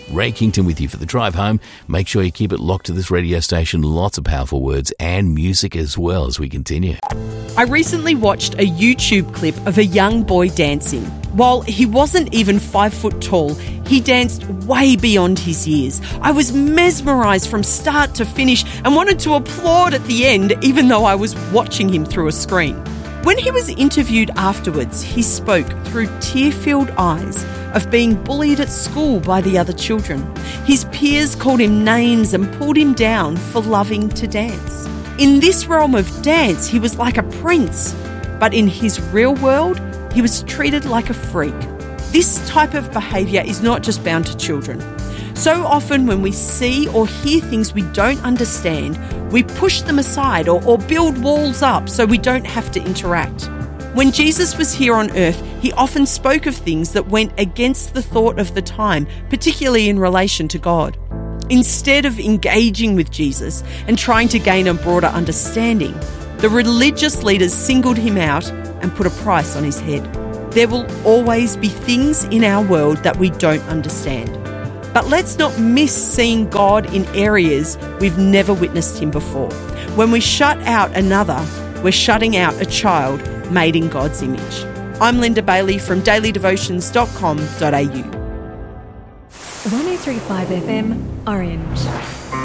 Ray Kington with you for the drive home. Make sure you keep it locked to this radio station. Lots of powerful words and music as well as we continue. I recently watched a YouTube clip of a young boy dancing. While he wasn't even 5 foot tall, he danced way beyond his years. I was mesmerised from start to finish and wanted to applaud at the end, even though I was watching him through a screen. When he was interviewed afterwards, he spoke through tear-filled eyes of being bullied at school by the other children. His peers called him names and pulled him down for loving to dance. In this realm of dance, he was like a prince, but in his real world, he was treated like a freak. This type of behaviour is not just bound to children. So often when we see or hear things we don't understand, we push them aside or build walls up so we don't have to interact. When Jesus was here on earth, he often spoke of things that went against the thought of the time, particularly in relation to God. Instead of engaging with Jesus and trying to gain a broader understanding, the religious leaders singled him out and put a price on his head. There will always be things in our world that we don't understand. But let's not miss seeing God in areas we've never witnessed him before. When we shut out another, we're shutting out a child made in God's image. I'm Linda Bailey from dailydevotions.com.au. 103.5 FM, Orange.